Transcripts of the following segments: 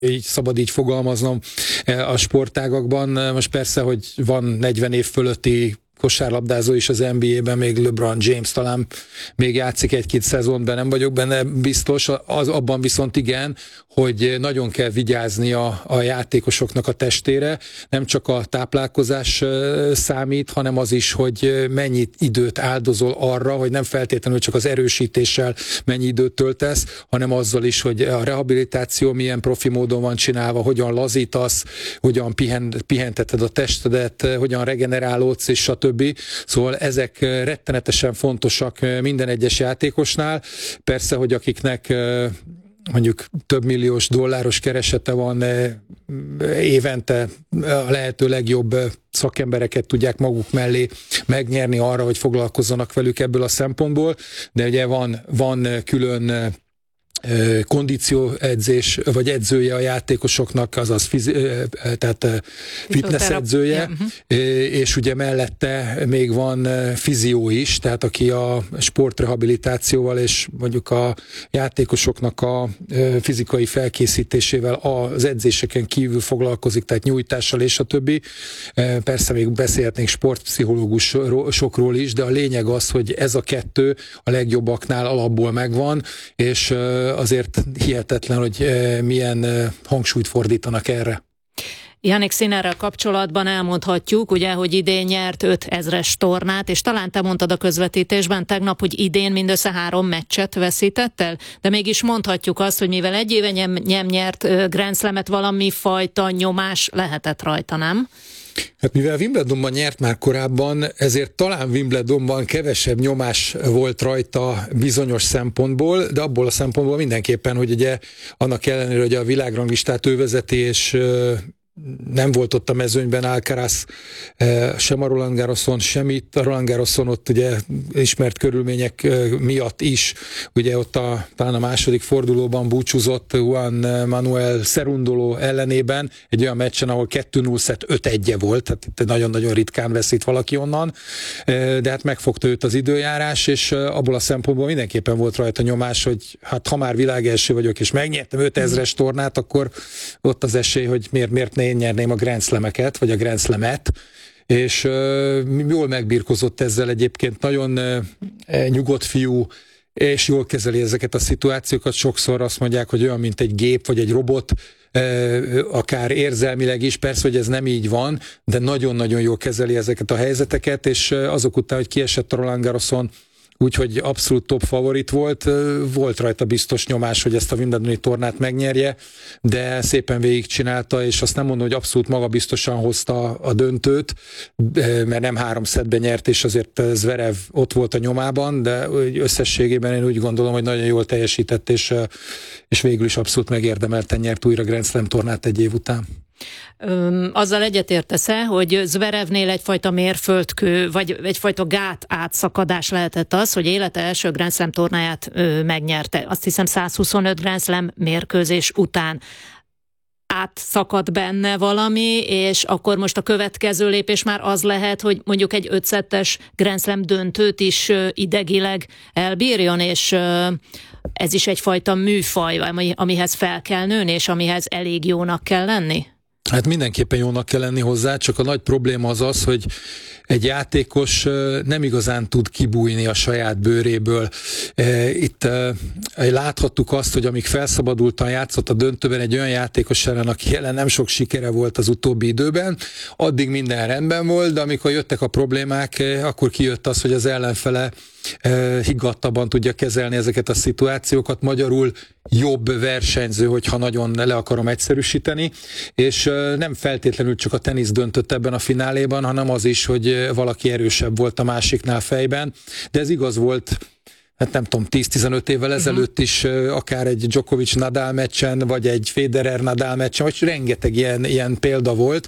így szabad így fogalmaznom a sportágakban. Most persze, hogy van 40 év fölötti kosárlabdázó is az NBA-ben, még LeBron James talán még játszik egy-két szezont, nem vagyok benne biztos, abban viszont igen, hogy nagyon kell vigyázni a játékosoknak a testére, nem csak a táplálkozás számít, hanem az is, hogy mennyi időt áldozol arra, hogy nem feltétlenül csak az erősítéssel mennyi időt töltesz, hanem azzal is, hogy a rehabilitáció milyen profi módon van csinálva, hogyan lazítasz, hogyan pihenteted a testedet, hogyan regenerálódsz, és stb. Szóval ezek rettenetesen fontosak minden egyes játékosnál. Persze, hogy akiknek mondjuk több milliós dolláros keresete van évente, a lehető legjobb szakembereket tudják maguk mellé megnyerni arra, hogy foglalkozzanak velük ebből a szempontból, de ugye van külön kondícióedzés, vagy edzője a játékosoknak, azaz tehát fitness edzője, és ugye mellette még van fizió is, tehát aki a sportrehabilitációval és mondjuk a játékosoknak a fizikai felkészítésével az edzéseken kívül foglalkozik, tehát nyújtással és a többi. Persze még beszélhetnénk sportpszichológusokról is, de a lényeg az, hogy ez a kettő a legjobbaknál alapból megvan, és azért hihetetlen, hogy milyen hangsúlyt fordítanak erre. Jannik Sinnerrel kapcsolatban elmondhatjuk, ugye, hogy idén nyert 5000-es tornát, és talán te mondtad a közvetítésben tegnap, hogy idén mindössze 3 meccset veszített el, de mégis mondhatjuk azt, hogy mivel egy éve nem nyert Grand Slamet, valami fajta nyomás lehetett rajta, nem? Hát mivel Wimbledonban nyert már korábban, ezért talán Wimbledonban kevesebb nyomás volt rajta bizonyos szempontból, de abból a szempontból mindenképpen, hogy ugye annak ellenére, hogy a világranglistát ő vezeti, és nem volt ott a mezőnyben Alcaraz, sem a Roland Garroson, sem itt a Roland Garroson, ott ugye ismert körülmények miatt is, ugye ott talán a második fordulóban búcsúzott Juan Manuel Cerundolo ellenében, egy olyan meccsen, ahol 2-0 szett 5-1 volt, tehát itt nagyon-nagyon ritkán veszít valaki onnan, de hát megfogta őt az időjárás, és abból a szempontból mindenképpen volt rajta nyomás, hogy hát ha már világelső vagyok, és megnyertem 5000-es tornát, akkor ott az esély, hogy miért én nyerném a Grand Slameket, vagy a Grand Slamet, és jól megbirkozott ezzel egyébként, nagyon nyugodt fiú, és jól kezeli ezeket a szituációkat. Sokszor azt mondják, hogy olyan, mint egy gép, vagy egy robot, akár érzelmileg is, persze, hogy ez nem így van, de nagyon-nagyon jól kezeli ezeket a helyzeteket, és azok után, hogy kiesett a Roland Garroson, úgyhogy abszolút top favorit volt rajta biztos nyomás, hogy ezt a Wimbledoni tornát megnyerje, de szépen végigcsinálta, és azt nem mondom, hogy abszolút magabiztosan hozta a döntőt, mert nem 3 szettben nyert, és azért Zverev ott volt a nyomában, de összességében én úgy gondolom, hogy nagyon jól teljesített, és végül is abszolút megérdemelten nyert újra Grand Slam tornát egy év után. Azzal egyetértesz-e, hogy Zverevnél egyfajta mérföldkő, vagy egyfajta gát átszakadás lehetett az, hogy élete első Grand Slam tornáját megnyerte. Azt hiszem 125 Grand Slam mérkőzés után átszakad benne valami, és akkor most a következő lépés már az lehet, hogy mondjuk egy 5 szettes Grand Slam döntőt is idegileg elbírjon, és ez is egyfajta műfaj, amihez fel kell nőni, és amihez elég jónak kell lenni? Hát mindenképpen jónak kell lenni hozzá, csak a nagy probléma az, hogy egy játékos nem igazán tud kibújni a saját bőréből. Itt láthattuk azt, hogy amíg felszabadultan játszott a döntőben egy olyan játékos ellen, aki ellen nem sok sikere volt az utóbbi időben, addig minden rendben volt, de amikor jöttek a problémák, akkor kijött az, hogy az ellenfele higgadtabban tudja kezelni ezeket a szituációkat, magyarul jobb versenyző, hogyha nagyon le akarom egyszerűsíteni, és nem feltétlenül csak a tenisz döntött ebben a fináléban, hanem az is, hogy valaki erősebb volt a másiknál fejben, de ez igaz volt, hát nem tudom, 10-15 évvel ezelőtt is, akár egy Djokovic-Nadal meccsen, vagy egy Federer-Nadal meccsen, vagy rengeteg ilyen példa volt,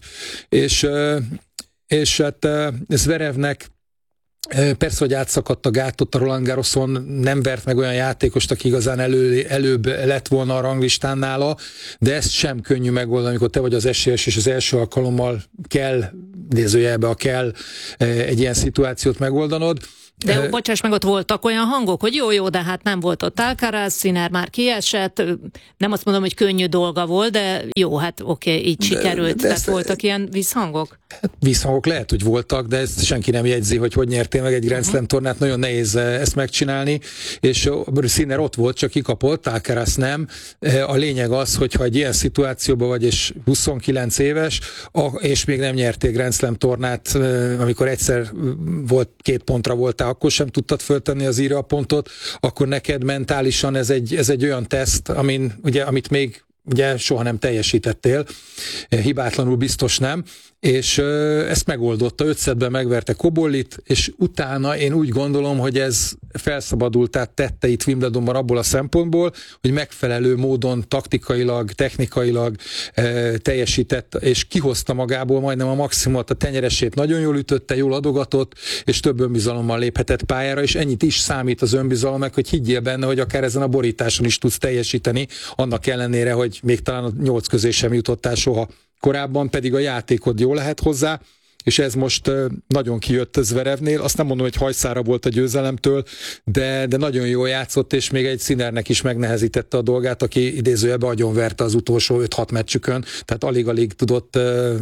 és hát Zverevnek persze, hogy átszakadt a gátot a Roland Garroson, nem vert meg olyan játékost, aki igazán előbb lett volna a ranglistán nála, de ezt sem könnyű megoldani, amikor te vagy az esélyes, és az első alkalommal kell, idézőjelbe kell egy ilyen szituációt megoldanod. De bocsáss meg, ott voltak olyan hangok, hogy jó, de hát nem volt ott Alcaraz, Sinner már kiesett, nem azt mondom, hogy könnyű dolga volt, de jó, hát oké, így sikerült. Tehát voltak ilyen visszhangok? Hát visszhangok lehet, hogy voltak, de ezt senki nem jegyzi, hogy nyertél meg egy Grand Slam tornát, nagyon nehéz ezt megcsinálni, és Sinner ott volt, csak kikapott, Alcaraz nem. A lényeg az, hogyha egy ilyen szituációban vagy, és 29 éves, és még nem nyertél Grand Slam tornát, amikor egyszer volt, 2 pontra voltál, akkor sem tudtad föltenni az íra a pontot, akkor neked mentálisan ez egy olyan teszt, amit még ugye soha nem teljesítettél, hibátlanul biztos nem, és ezt megoldotta, 5 szettben megverte Cobollit, és utána én úgy gondolom, hogy ez felszabadultát tette itt Wimbledonban abból a szempontból, hogy megfelelő módon taktikailag, technikailag teljesített, és kihozta magából majdnem a maximumot, a tenyeresét nagyon jól ütötte, jól adogatott, és több önbizalommal léphetett pályára, és ennyit is számít az önbizalomnak, hogy higgyél benne, hogy akár ezen a borításon is tudsz teljesíteni, annak ellenére, hogy még talán a 8 közé sem jutottál soha. Korábban pedig a játékod jó lehet hozzá, és ez most nagyon kijött Zverevnél. Azt nem mondom, hogy hajszára volt a győzelemtől, de nagyon jól játszott, és még egy Sinnernek is megnehezítette a dolgát, aki idézőjelben agyonverte az utolsó 5-6 meccsükön, tehát alig-alig tudott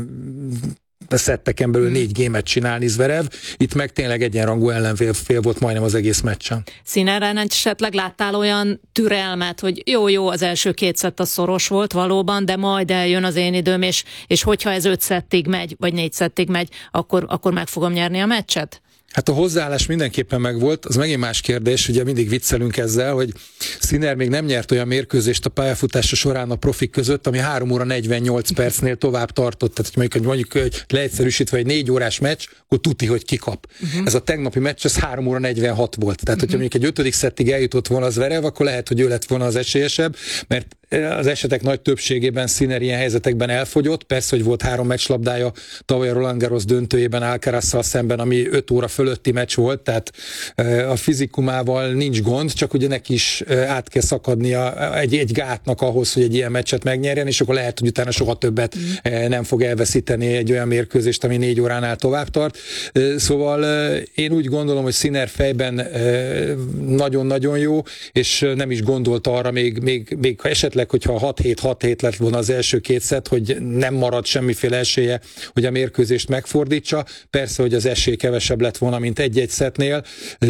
a szetteken belül 4 gémet csinálni Zverev, itt meg tényleg egyenrangú ellenfél volt majdnem az egész meccsen. Színerren esetleg láttál olyan türelmet, hogy jó, az első 2 szett a szoros volt valóban, de majd eljön az én időm, és hogyha ez 5 szettig megy, vagy 4 szettig megy, akkor meg fogom nyerni a meccset? Hát a hozzáállás mindenképpen megvolt, az megint más kérdés, ugye mindig viccelünk ezzel, hogy Sinner még nem nyert olyan mérkőzést a pályafutása során a profik között, ami 3 óra 48 percnél tovább tartott, tehát mondjuk leegyszerűsítve egy 4 órás meccs, akkor tuti, hogy kikap. Ez a tegnapi meccs, ez 3 óra 46 volt, tehát hogyha mondjuk egy 5. szettig eljutott volna az Zverev, akkor lehet, hogy ő lett volna az esélyesebb, mert az esetek nagy többségében Sinner ilyen helyzetekben elfogyott, persze, hogy volt 3 meccslabdája tavaly a Roland Garros döntőjében Alcarazzal szemben, ami 5 óra fölötti meccs volt, tehát a fizikumával nincs gond, csak ugye neki is át kell szakadnia egy gátnak ahhoz, hogy egy ilyen meccset megnyerjen, és akkor lehet, hogy utána soha többet nem fog elveszíteni egy olyan mérkőzést, ami 4 óránál tovább tart. Szóval én úgy gondolom, hogy Sinner fejben nagyon-nagyon jó, és nem is gondolt arra még ha esetleg, hogyha 6-7 lett volna az első 2 szett, hogy nem marad semmiféle esélye, hogy a mérkőzést megfordítsa. Persze, hogy az esély kevesebb lett volna, mint egy szettnél,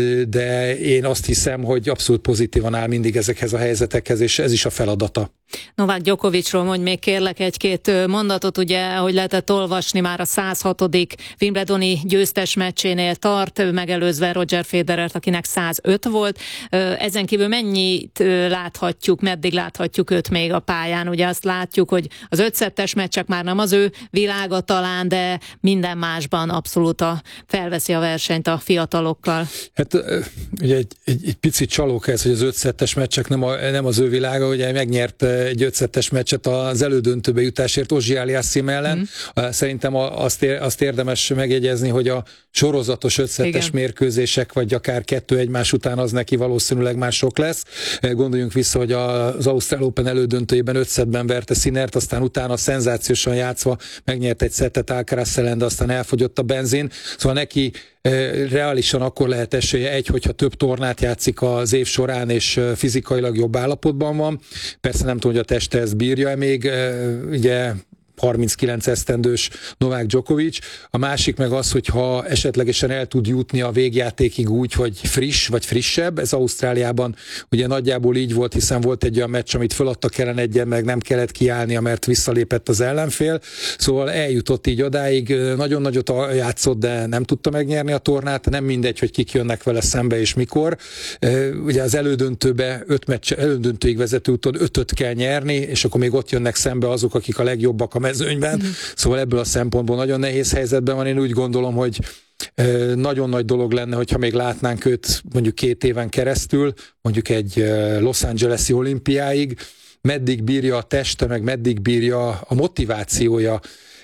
de én azt hiszem, hogy abszolút pozitívan áll mindig ezekhez a helyzetekhez, és ez is a feladata. Novák Djokovicról mondj még kérlek 1-2 mondatot, ugye, hogy lehetett olvasni, már a 106. Wimbledoni győztes meccsénél tart, megelőzve Roger Federert, akinek 105 volt. Ezen kívül mennyit láthatjuk, meddig láthatjuk őt még a pályán? Ugye azt látjuk, hogy az 5 szettes meccsek már nem az ő világa talán, de minden másban abszolút felveszi a versenyt a fiatalokkal. Hát ugye egy picit csalók ez, hogy az 5 szettes meccsek nem az ő világa, ugye megnyert egy 5 szettes meccset az elődöntőbe jutásért Ozsi Aliassime ellen. Szerintem azt érdemes megjegyezni, hogy a sorozatos 5 szettes mérkőzések, vagy akár 2 egymás után az neki valószínűleg már sok lesz. Gondoljunk vissza, hogy az Ausztrál Open elődöntőjében 5 szettben verte Sinnert, aztán utána szenzációsan játszva megnyert egy szettet Alcaraz ellen, de aztán elfogyott a benzin. Szóval neki reálisan akkor lehet esélye, hogyha több tornát játszik az év során, és fizikailag jobb állapotban van. Persze nem tudom, hogy a teste ezt bírja még, ugye 39 esztendős Novák Djokovic. A másik meg az, hogyha esetlegesen el tud jutni a végjátékig úgy, hogy friss vagy frissebb. Ez Ausztráliában ugye nagyjából így volt, hiszen volt egy olyan meccs, amit föladtak ellen egyen, meg nem kellett kiállnia, mert visszalépett az ellenfél. Szóval eljutott így odáig, nagyon nagyot játszott, de nem tudta megnyerni a tornát. Nem mindegy, hogy kik jönnek vele szembe és mikor. Ugye az elődöntőbe 5 meccs, elődöntőig vezető úton 5-öt kell nyerni, és akkor még ott jönnek szembe azok, akik a legjobbak a mezőnyben. Szóval ebből a szempontból nagyon nehéz helyzetben van. Én úgy gondolom, hogy nagyon nagy dolog lenne, hogyha még látnánk őt mondjuk 2 éven keresztül, mondjuk egy Los Angeles-i olimpiáig. Meddig bírja a teste, meg meddig bírja a motivációja,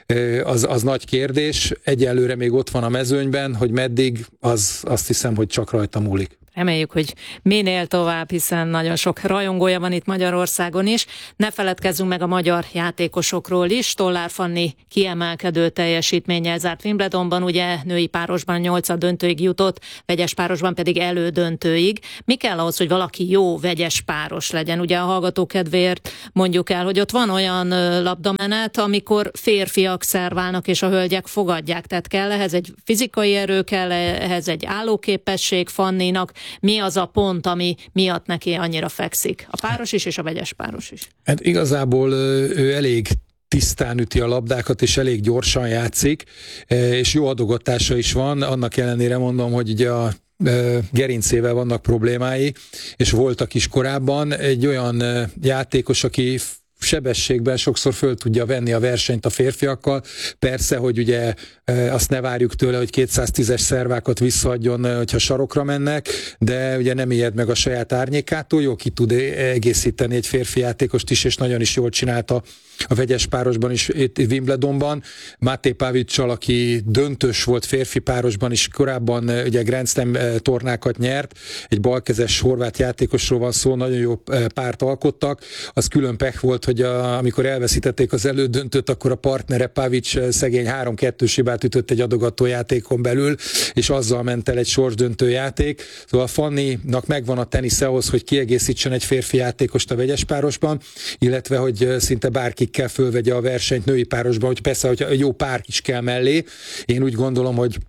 az nagy kérdés. Egyelőre még ott van a mezőnyben, hogy meddig, azt hiszem, hogy csak rajta múlik. Reméljük, hogy minél tovább, hiszen nagyon sok rajongója van itt Magyarországon is. Ne feledkezzünk meg a magyar játékosokról is. Stollár Fanni kiemelkedő teljesítménnyel zárt Wimbledonban, ugye női párosban 8. döntőig jutott, vegyes párosban pedig elődöntőig. Mi kell ahhoz, hogy valaki jó vegyes páros legyen? Ugye a hallgató kedvéért mondjuk el, hogy ott van olyan labdamenet, amikor férfiak szerválnak és a hölgyek fogadják. Tehát kell ehhez egy fizikai erő, kell ehhez egy állóképesség Fanninak. Mi az a pont, ami miatt neki annyira fekszik? A páros is, és a vegyes páros is. Hát igazából ő elég tisztán üti a labdákat, és elég gyorsan játszik, és jó adogatása is van, annak ellenére mondom, hogy ugye a gerincével vannak problémái, és voltak is korábban. Egy olyan játékos, aki sebességben sokszor föl tudja venni a versenyt a férfiakkal. Persze, hogy ugye azt ne várjuk tőle, hogy 210-es szervákat visszaadjon, hogyha sarokra mennek, de ugye nem ijed meg a saját árnyékától, jó ki tud egészíteni egy férfi játékost is, és nagyon is jól csinálta a vegyes párosban is itt Wimbledonban. Máté Pavic-sal, aki döntős volt férfi párosban is, korábban ugye Grand Slam tornákat nyert, egy balkezes horvát játékosról van szó, nagyon jó párt alkottak, az külön pech volt, hogy amikor elveszítették az elődöntőt, akkor a partnere Pavic szegény 3-2-s hibát ütött egy adogató játékon belül, és azzal ment el egy sorsdöntő játék. Szóval Fanninak megvan a tenisze ahhoz, hogy kiegészítsen egy férfi játékost a vegyes párosban, illetve hogy szinte bárkikkel fölvegye a versenyt női párosban, hogy persze, hogy jó pár is kell mellé. Én úgy gondolom, hogy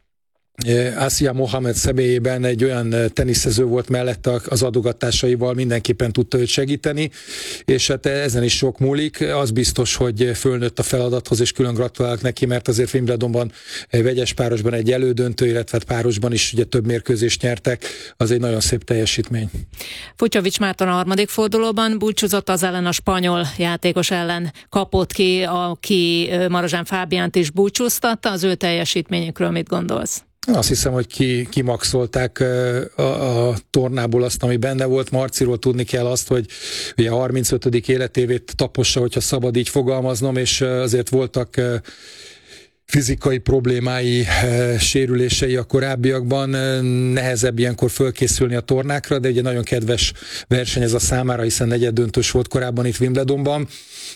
Asia Mohamed személyében egy olyan teniszező volt mellette, az adogatásaival mindenképpen tudta őt segíteni, és hát ezen is sok múlik. Az biztos, hogy fölnőtt a feladathoz, és külön gratulálok neki, mert azért Wimbledonban vegyes párosban egy elődöntő, illetve párosban is ugye több mérkőzést nyertek, az egy nagyon szép teljesítmény. Fucsovics Márton a harmadik fordulóban búcsúzott, az ellen a spanyol játékos ellen kapott ki, aki Marozsán Fábiánt is búcsúztatta. Az ő teljesítményükről mit gondolsz? Azt hiszem, hogy kimaxolták a tornából azt, ami benne volt. Marciról tudni kell azt, hogy ugye 35. életévét tapossa, hogyha szabad így fogalmaznom, és azért voltak fizikai problémái, sérülései a korábbiakban, nehezebb ilyenkor fölkészülni a tornákra, de ugye nagyon kedves verseny ez a számára, hiszen negyeddöntős volt korábban itt Wimbledonban.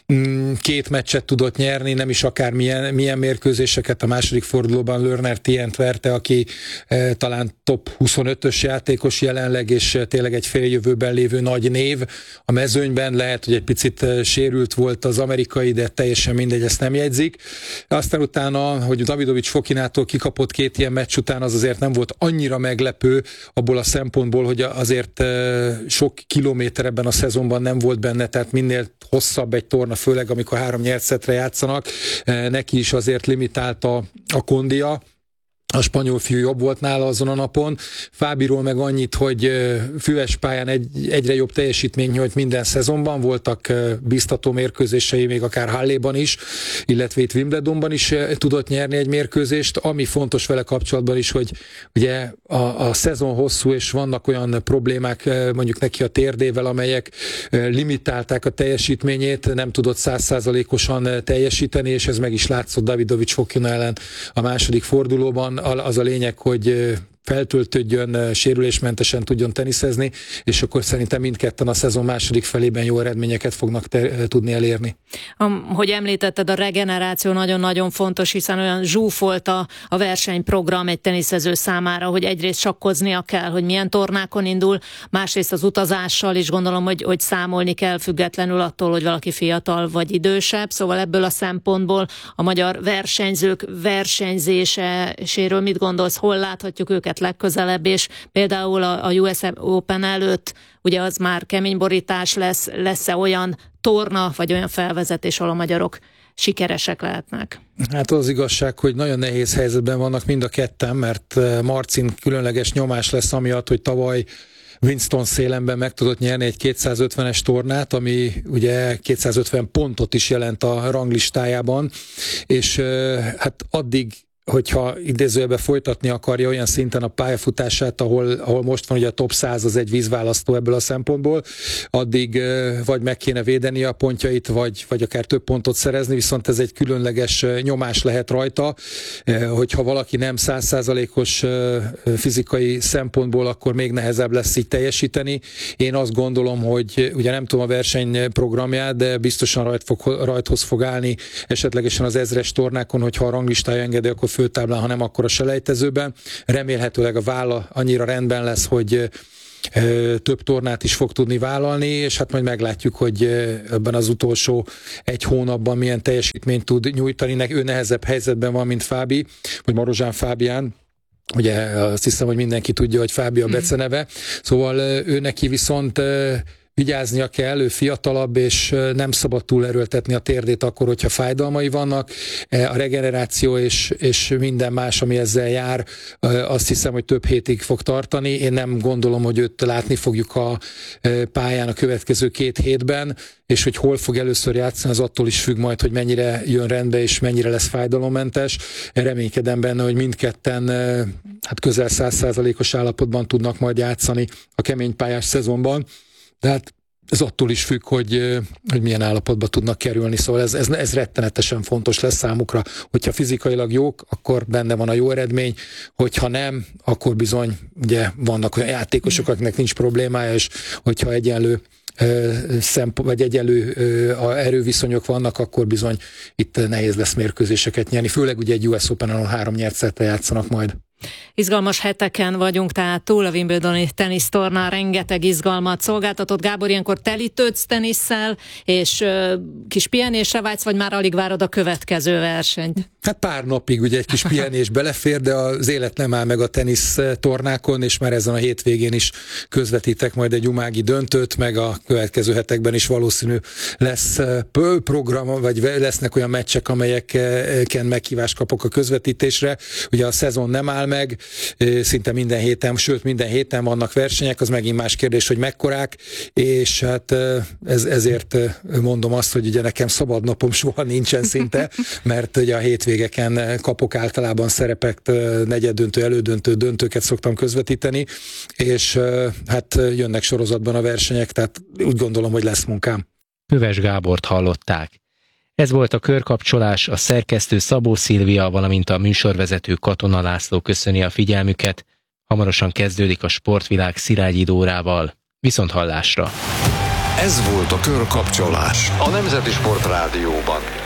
2 meccset tudott nyerni, nem is akár milyen mérkőzéseket. A második fordulóban Lerner Tient verte, aki talán top 25-ös játékos jelenleg, és tényleg egy féljövőben lévő nagy név a mezőnyben. Lehet, hogy egy picit sérült volt az amerikai, de teljesen mindegy, ezt nem jegyzik. Aztán utána, hogy Davidovics Fokinától kikapott 2 ilyen meccs után, az azért nem volt annyira meglepő abból a szempontból, hogy azért sok kilométer ebben a szezonban nem volt benne, tehát minél hosszabb egy torna, főleg amikor 3 nyert szettre játszanak, neki is azért limitálta a kondia. A spanyol fiú jobb volt nála azon a napon. Fábiról meg annyit, hogy füves pályán egyre jobb teljesítmény nyújt minden szezonban, voltak biztató mérkőzései, még akár Halléban is, illetve itt Wimbledonban is tudott nyerni egy mérkőzést. Ami fontos vele kapcsolatban is, hogy ugye a szezon hosszú, és vannak olyan problémák mondjuk neki a térdével, amelyek limitálták a teljesítményét, nem tudott 100%-osan teljesíteni, és ez meg is látszott Davidovics Fokina ellen a második fordulóban. Az a lényeg, hogy feltöltődjön, sérülésmentesen tudjon teniszezni, és akkor szerintem mindketten a szezon második felében jó eredményeket fognak tudni elérni. Hogy említetted, a regeneráció nagyon-nagyon fontos, hiszen olyan zsúfolt a versenyprogram egy teniszező számára, hogy egyrészt sakkoznia kell, hogy milyen tornákon indul, másrészt az utazással is gondolom, hogy számolni kell, függetlenül attól, hogy valaki fiatal vagy idősebb, szóval ebből a szempontból a magyar versenyzők versenyzéséről mit gondolsz, hol láthatjuk őket legközelebb, és például a US Open előtt ugye az már kemény borítás lesz-e olyan torna, vagy olyan felvezetés, ahol a magyarok sikeresek lehetnek? Hát az igazság, hogy nagyon nehéz helyzetben vannak mind a ketten, mert Marcin különleges nyomás lesz amiatt, hogy tavaly Winston-Salemben meg tudott nyerni egy 250-es tornát, ami ugye 250 pontot is jelent a ranglistájában, és hát addig hogyha idézőjelben folytatni akarja olyan szinten a pályafutását, ahol most van ugye a top 100 az egy vízválasztó ebből a szempontból, addig vagy meg kéne védeni a pontjait, vagy akár több pontot szerezni, viszont ez egy különleges nyomás lehet rajta, hogyha valaki nem 100%-os fizikai szempontból, akkor még nehezebb lesz így teljesíteni. Én azt gondolom, hogy ugye nem tudom a versenyprogramját, de biztosan rajthoz fog állni, esetlegesen az 1000-es tornákon, hogyha a ranglistája engedi, akkor főtáblán, ha nem, akkor a selejtezőben. Remélhetőleg a válla annyira rendben lesz, hogy több tornát is fog tudni vállalni, és hát majd meglátjuk, hogy ebben az utolsó egy hónapban milyen teljesítményt tud nyújtani. Ő nehezebb helyzetben van, mint Fábi, vagy Marozsán Fábián. Ugye azt hiszem, hogy mindenki tudja, hogy Fábi a beceneve. Szóval ő neki viszont vigyáznia kell, ő fiatalabb, és nem szabad túlerőltetni a térdét akkor, hogyha fájdalmai vannak. A regeneráció és minden más, ami ezzel jár, azt hiszem, hogy több hétig fog tartani. Én nem gondolom, hogy őt látni fogjuk a pályán a következő 2 hétben, és hogy hol fog először játszani, az attól is függ majd, hogy mennyire jön rendbe, és mennyire lesz fájdalommentes. Reménykedem benne, hogy mindketten hát közel 100%-os állapotban tudnak majd játszani a keménypályás szezonban. Tehát ez attól is függ, hogy milyen állapotba tudnak kerülni, szóval ez rettenetesen fontos lesz számukra. Hogyha fizikailag jók, akkor benne van a jó eredmény, hogyha nem, akkor bizony ugye vannak olyan játékosok, akiknek nincs problémája, és hogyha egyenlő erőviszonyok vannak, akkor bizony itt nehéz lesz mérkőzéseket nyerni, főleg ugye egy US Open-en, ahol 3 nyert szettel játszanak majd. Izgalmas heteken vagyunk, tehát túl a Wimbledoni tenisztornán rengeteg izgalmat szolgáltatott. Gábor, ilyenkor telítődsz tenisszel, és kis pihenésre vágysz, vagy már alig várod a következő versenyt? Hát pár napig ugye egy kis pihenés belefér, de az élet nem áll meg a tenisz tornákon, és már ezen a hétvégén is közvetítek majd egy umági döntőt, meg a következő hetekben is valószínű lesz program, vagy lesznek olyan meccsek, amelyeken meghívást kapok a közvetítésre. Ugye a szezon nem áll meg, szinte minden héten vannak versenyek, az megint más kérdés, hogy mekkorák, és hát ezért mondom azt, hogy ugye nekem szabad napom soha nincsen szinte, mert ugye a hétvégeken kapok általában szerepet, negyeddöntő, elődöntő, döntőket szoktam közvetíteni, és hát jönnek sorozatban a versenyek, tehát úgy gondolom, hogy lesz munkám. Köves Gábort hallották. Ez volt a Körkapcsolás, a szerkesztő Szabó Szilvia, valamint a műsorvezető Katona László köszöni a figyelmüket. Hamarosan kezdődik a Sportvilág Szilágyi Dórával. Viszonthallásra! Ez volt a Körkapcsolás, a Nemzeti Sport Rádióban.